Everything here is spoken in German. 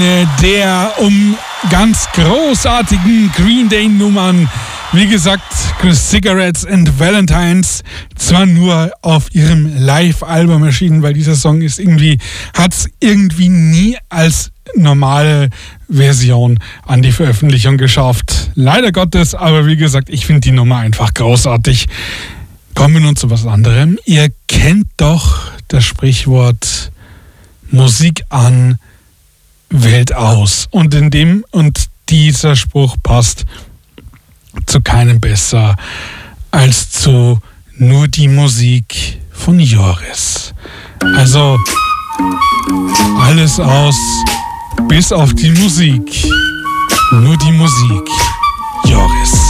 Der ganz großartigen Green Day Nummern, wie gesagt, Cigarettes and Valentines, zwar nur auf ihrem Live-Album erschienen, weil dieser Song hat es irgendwie nie als normale Version an die Veröffentlichung geschafft. Leider Gottes, aber wie gesagt, ich finde die Nummer einfach großartig. Kommen wir nun zu was anderem. Ihr kennt doch das Sprichwort Musik an, Welt aus. Und dieser Spruch passt zu keinem besser als zu Nur die Musik von Joris. Also alles aus, bis auf die Musik. Nur die Musik. Joris.